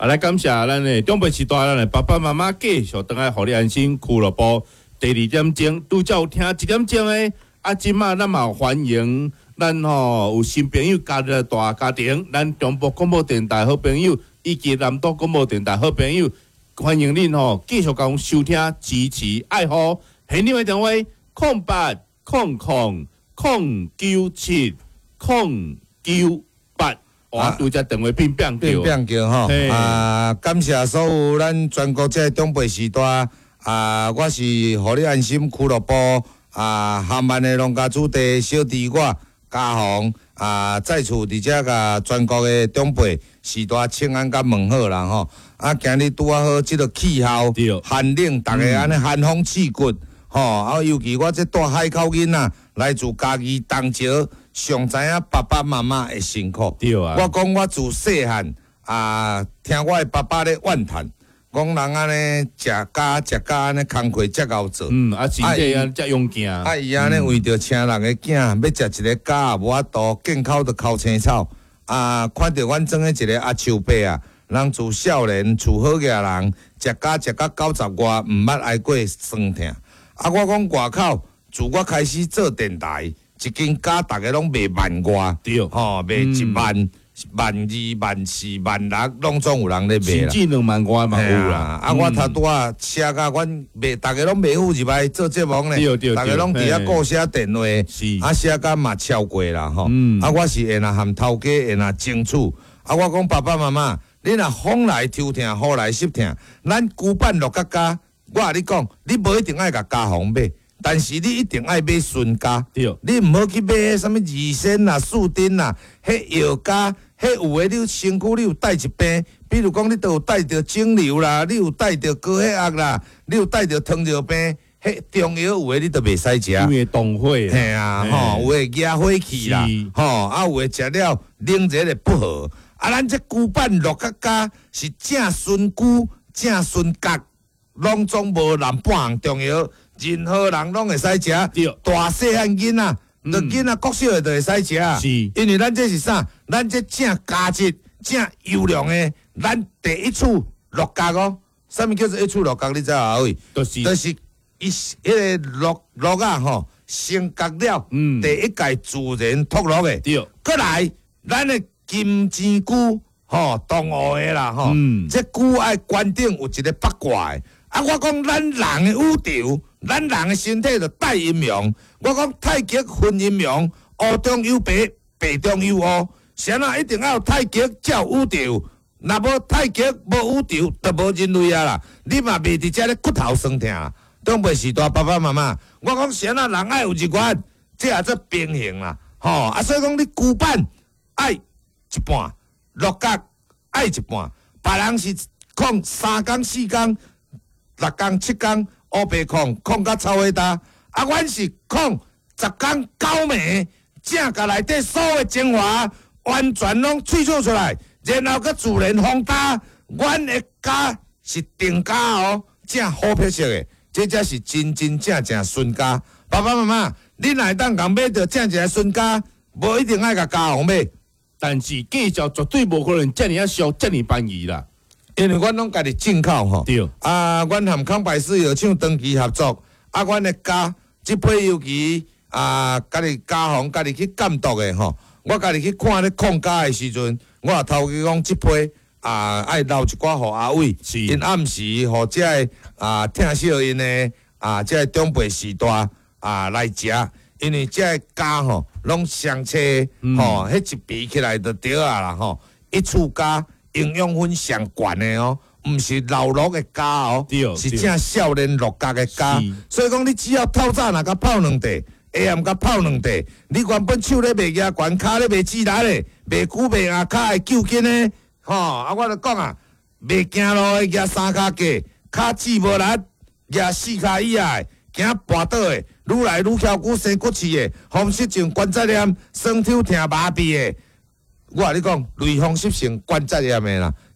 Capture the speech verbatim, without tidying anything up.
啊，来感谢咱的中北时代咱的爸爸妈妈继续等来，互你安心俱乐部第二点钟，拄则有听一点钟的。啊，即马咱嘛欢迎咱吼有新朋友加入大家庭，咱中部广播电台好朋友以及南岛广播电台好朋友，欢迎恁吼继续讲收听、支持、爱护。现场的电话：空八空空空九七空九八。哇，拄则电话变变叫， 变变叫吼。啊，感谢所有咱全国这中北时代啊，我是互你安心俱乐部。啊，厦门的农家主地小弟我嘉宏啊，在厝伫遮甲全国的中北时代请安甲问好啦吼。啊，今日拄啊好，即个气候寒冷，逐个安尼寒风刺骨吼。啊，尤其我这带海口囡仔来自家己东石，上知影爸爸妈妈的辛苦。 对啊。 我讲我自细汉啊，听我的爸爸咧怨叹。讲人安尼食家食家安尼工课遮熬做， 嗯，啊，身体啊遮勇健。 啊，伊安尼为着请人个囝，要食一个家无法度，见口就哭青草。啊，看着阮装诶一个阿树伯啊，人自少年厝好个人，食家食到九十外，毋捌挨过酸痛。啊，我讲外口，自我开始做电台，一间家逐个拢卖万外， 对， 吼，卖一万。万二、万四、万六，拢总有人咧卖啦。 甚至两万外嘛有啦。 啊，我头拄啊写甲阮卖，逐个拢卖富入来做节目咧，逐个拢伫遐顾写电话，啊写甲嘛超过啦吼。啊，我是会若含头家会若争取。啊，我讲爸爸妈妈，你若风来抽疼，雨来湿疼，咱旧版落甲家，我甲你讲，你无一定爱甲家风买。但是你一定爱买顺家，你毋好去买迄什物二仙啦、树丁啦，迄药家，迄有诶你身躯你有带一病，比如讲你都有带着肿瘤啦，你有带着高血压啦，你有带着糖尿病，迄中药有诶你都袂使食， 因为冻火。 嘿啊，吼，有诶压火气啦，吼，啊有诶食了冷热诶不好，啊咱这旧版落甲家是正顺菇、正顺角，拢总无染半项中药。任何人拢会使食，大细汉囡仔，着囡仔国小诶就会使食。是，因为咱这是啥？咱这正价值、正优良诶，咱第一处落角哦。啥物叫做一处落角？你知影无？就是，就是伊迄个落落啊吼，升格了，嗯，第一届自然脱落诶。对，过来，咱诶金针菇吼，同学诶啦吼，嗯，这菇爱关顶有一个八卦诶。啊，我讲咱人诶宇宙。咱人诶身体就带阴阳，我讲太极分阴阳，黑中有白，白中有黑，啥啊一定要有太极才有宇宙，若无太极无宇宙，就无人类啊啦！你嘛袂伫遮咧骨头酸痛，当袂是大爸爸妈妈。我讲啥啊人爱有日元，这也做平衡啦，吼啊！所以讲你旧版爱一半，落角爱一半，别人是控三工四工、六工七工。乌白控控甲臭尾大，啊，阮是控十工九暝，正甲内底所有精华完全拢萃取出来，然后佮自然风干，阮的家是定家哦，正好皮色的，这才是真真正正顺家。爸爸妈妈，你若会当共买到正正顺家，无一定爱甲家红买， 但是计较绝对无可能遮尔啊俗，遮尔便宜啦。 因为阮拢家己进口吼，对啊，阮含康百事药厂长期合作，啊，阮的家即批尤其啊，家己家phòng家己去监督的吼，我家己去看咧控家的时阵，我也头去讲即批啊，爱留一寡互阿伟，因暗时互即个啊听小因的啊，即个中辈时代啊来食，因为即个家吼拢相车吼，迄一比起来就对啊啦吼，一厝家。营养分上悬的哦，毋是老落的家哦，是正少年落角的家。所以讲，你只要透早若甲泡两茶，下暗甲泡两茶，你原本手咧卖牙悬，骹咧卖指力咧，卖久卖牙骹会救筋咧，吼、哦！啊，我著讲啊，卖行路的牙三骹架，骹趾无力，牙四骹以外，行跋倒的，愈来愈翘骨生骨刺的，风湿症关节炎，酸痛疼麻痹的。我甲你讲，类风湿性关节炎的啦，